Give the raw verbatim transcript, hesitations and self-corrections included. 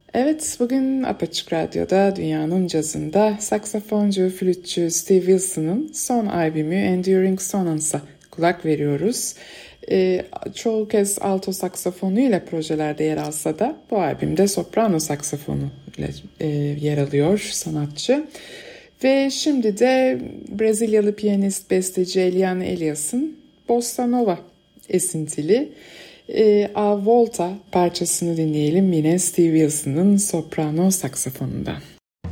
Evet, bugün Apaçık Radyo'da dünyanın cazında saksafoncu, flütçü Steve Wilson'ın son albümü Enduring Sonance'a kulak veriyoruz. Ee, çoğu kez alto saksafonuyla projelerde yer alsa da bu albümde soprano saksafonu ile e, yer alıyor sanatçı. Ve şimdi de Brezilyalı piyanist besteci Eliane Elias'ın Bossa Nova esintili E, A Volta parçasını dinleyelim yine Steve Wilson'ın soprano saksafonundan.